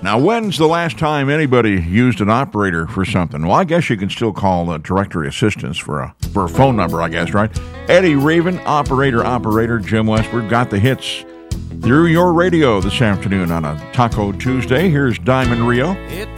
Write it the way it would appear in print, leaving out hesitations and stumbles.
Now, when's the last time anybody used an operator for something? Well, I guess you can still call directory assistance for a phone number, I guess, right? Eddie Raven, operator. Jim Westward got the hits through your radio this afternoon on a Taco Tuesday. Here's Diamond Rio.